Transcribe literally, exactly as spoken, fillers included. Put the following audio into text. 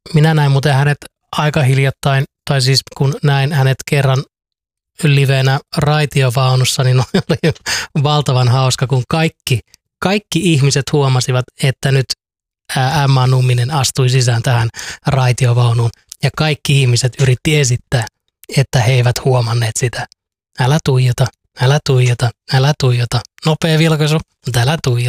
minä näin muuten hänet aika hiljattain, tai siis kun näin hänet kerran livenä raitiovaunussa, niin oli valtavan hauska, kun kaikki, kaikki ihmiset huomasivat, että nyt Emma Numminen astui sisään tähän raitiovaunuun. Ja kaikki ihmiset yritti esittää, että he eivät huomanneet sitä. Älä tuijota, älä tuijota, älä tuijota. Nopea vilkaisu, mutta älä tuijota.